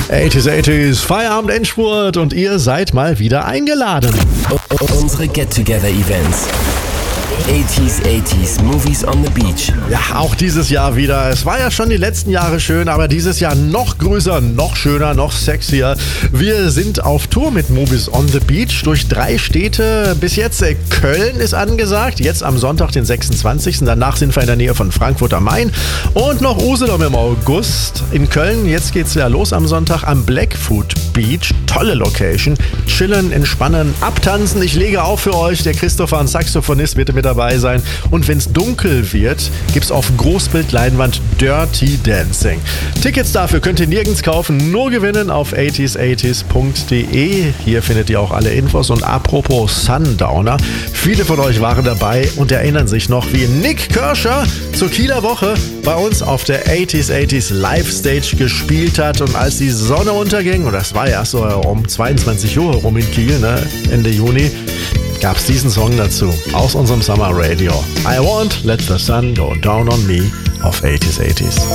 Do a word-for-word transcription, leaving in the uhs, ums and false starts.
achtziger, achtziger, Feierabend Endspurt und ihr seid mal wieder eingeladen. Unsere Get-Together-Events. achtziger, achtziger, Movies on the Beach. Ja, auch dieses Jahr wieder. Es war ja schon die letzten Jahre schön, aber dieses Jahr noch größer, noch schöner, noch sexier. Wir sind auf Tour mit Movies on the Beach durch drei Städte. Bis jetzt äh, Köln ist angesagt, jetzt am Sonntag, den sechsundzwanzigsten Danach sind wir in der Nähe von Frankfurt am Main und noch Usedom im August. In Köln, jetzt geht's ja los am Sonntag am Blackfoot Beach. Tolle Location. Chillen, entspannen, abtanzen. Ich lege auf für euch. Der Christopher, ein Saxophonist, wird mit dabei sein. Und wenn es dunkel wird, gibt's auf Großbildleinwand Dirty Dancing. Tickets dafür könnt ihr nirgends kaufen, nur gewinnen auf achtziger achtziger punkt de. Hier findet ihr auch alle Infos. Und apropos Sundowner, viele von euch waren dabei und erinnern sich noch, wie Nick Kershaw zur Kieler Woche bei uns auf der achtziger, achtziger Live Stage gespielt hat. Und als die Sonne unterging, und das war ja so um zweiundzwanzig Uhr rum in Kiel, ne, Ende Juni, gab es diesen Song dazu aus unserem Summer Radio. I won't let the sun go down on me auf achtziger, achtziger.